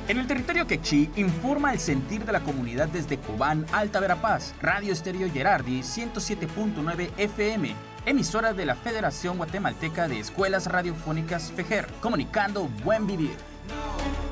En el territorio quechí, informa el sentir de la comunidad desde Cobán, Alta Verapaz, Radio Estéreo Gerardi 107.9 FM, emisora de la Federación Guatemalteca de Escuelas Radiofónicas FEGER, comunicando buen vivir.